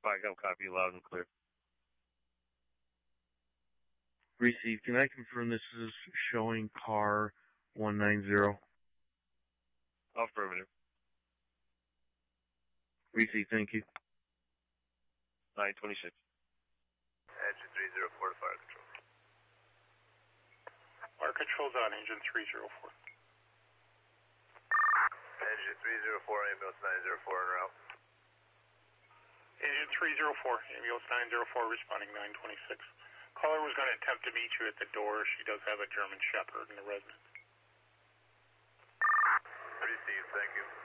Spygum, copy loud and clear. Receive. Can I confirm this is showing car 190? Affirmative. Receive, thank you. 926. Engine 304 to fire control. Fire control's on engine 304. Engine 304, ambulance 904 en route. Engine 304, ambulance 904 responding 926. Caller was going to attempt to meet you at the door. She does have a German Shepherd in the residence. Received, thank you.